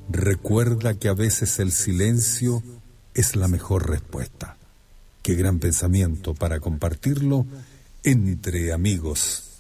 recuerda que a veces el silencio es la mejor respuesta. Qué gran pensamiento para compartirlo entre amigos